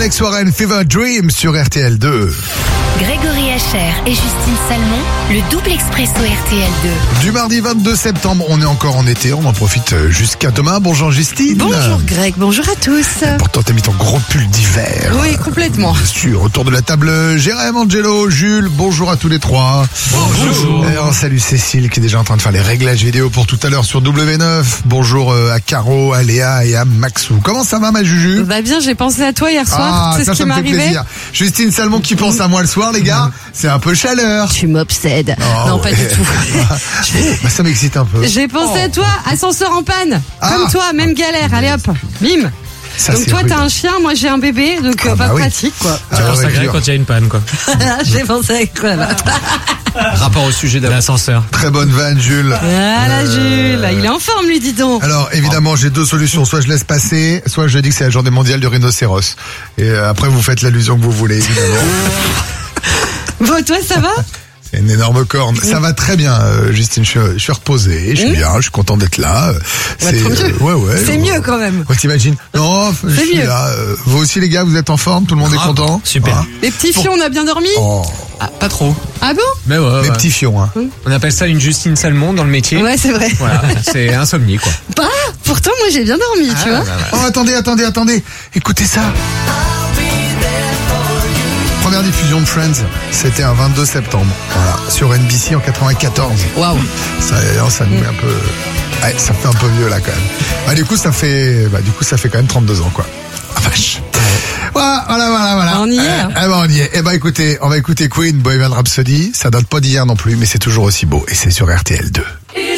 Alex Warren, Fever Dream sur RTL 2. Grégory Hacher et Justine Salmon, le double expresso RTL2. Du mardi 22 septembre, on est encore en été, on en profite jusqu'à demain. Bonjour Justine. Bonjour Greg, bonjour à tous. Pourtant t'as mis ton gros pull d'hiver. Oui, complètement. Bien sûr, autour de la table, Jérém, Angelo, Jules, bonjour à tous les trois. Bonjour. Et on salue Cécile qui est déjà en train de faire les réglages vidéo pour tout à l'heure sur W9. Bonjour à Caro, à Léa et à Maxou. Comment ça va ma Juju? Bah bien, j'ai pensé à toi hier soir, c'est ce qui ça m'est me fait arrivé. plaisir. Justine Salmon qui pense à moi le soir, les gars, c'est un peu chaleur. Tu m'obsèdes. Oh, non, pas ouais. du tout. Bah, ça m'excite un peu. J'ai pensé à toi, ascenseur en panne. Comme toi, même galère. Allez hop, bim. Ça, Donc c'est toi rude. t'as un chien, moi j'ai un bébé, donc Ah, pas bah oui. pratique quoi. Ah, Tu penses ouais, à Greg dur. quand il y a une panne, quoi. J'ai pensé avec toi là-bas. Rapport au sujet de l'ascenseur. Très bonne vanne, Jules. Voilà Jules, il est en forme lui, dis donc. Alors évidemment j'ai deux solutions, soit je laisse passer, soit je dis que c'est la journée mondiale du rhinocéros. Et après vous faites l'allusion que vous voulez évidemment. Bon, toi ça va? C'est une énorme corne. Ça va très bien Justine, je suis reposé, je suis bien, je suis content d'être là. Trop mieux. Ouais. C'est mieux quand même. Ouais, t'imagines? Non, je suis mieux. là. Vous aussi les gars, vous êtes en forme, tout le monde est content? Super. Hein Les petits fions, on a bien dormi? Oh, Ah, pas trop. Ah bon? Mais ouais, les ouais. petits fions, hein. On appelle ça une Justine Salmon dans le métier. Ouais, c'est vrai. Voilà, c'est insomnie, quoi. Bah, pourtant moi j'ai bien dormi, tu vois. Oh, attendez. Écoutez ça. Première diffusion de Friends, c'était un 22 septembre. Voilà, sur NBC en 94. Waouh. Ça nous met un peu. Ouais, ça fait un peu vieux là quand même. Bah, du coup, ça fait quand même 32 ans, quoi. Ah, vache. Voilà. On y est, hein. On y est. Eh ben, écoutez, on va écouter Queen, Bohemian Rhapsody. Ça date pas d'hier non plus, mais c'est toujours aussi beau. Et c'est sur RTL 2.